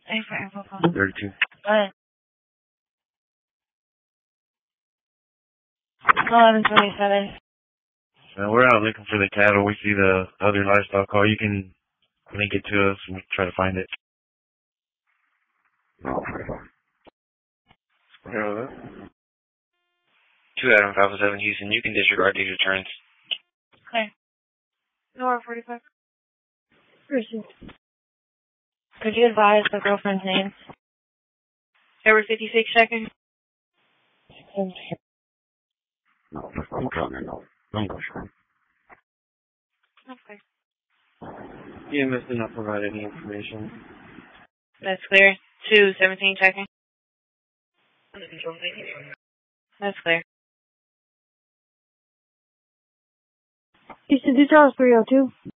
A for info call. 32. Go ahead. 1127. We're out looking for the cattle. We see the other livestock call. You can link it to us and we try to find it. Hello. 2 Adam 507 Houston, you can disregard these returns. Clear. Nora 45. Received. Could you advise the girlfriend's name? February 56 checking. Okay. EMS did not provide any information. That's clear. 217 checking. That's clear. You said this was 302?